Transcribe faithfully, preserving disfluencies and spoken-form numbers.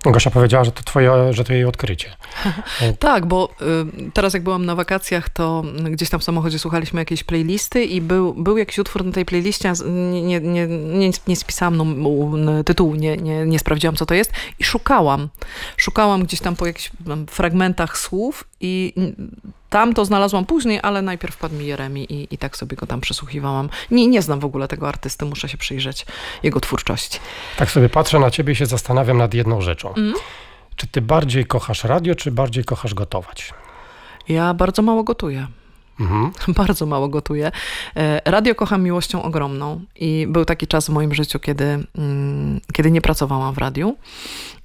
Gosia powiedziała, że to twoje, że to jej odkrycie. Tak, bo y, teraz jak byłam na wakacjach, to gdzieś tam w samochodzie słuchaliśmy jakiejś playlisty i był, był jakiś utwór na tej playliście, nie, nie, nie, nie, nie spisałam no, tytułu, nie, nie, nie sprawdziłam, co to jest i szukałam. Szukałam gdzieś tam po jakichś tam fragmentach słów i tam to znalazłam później, ale najpierw wpadł mi Jeremi i, i tak sobie go tam przesłuchiwałam. Nie, nie znam w ogóle tego artysty, muszę się przyjrzeć jego twórczości. Tak sobie patrzę na ciebie i się zastanawiam nad jedną rzeczą. Mm? Czy ty bardziej kochasz radio, czy bardziej kochasz gotować? Ja bardzo mało gotuję. Mhm. Bardzo mało gotuję. Radio kocham miłością ogromną i był taki czas w moim życiu, kiedy, kiedy nie pracowałam w radiu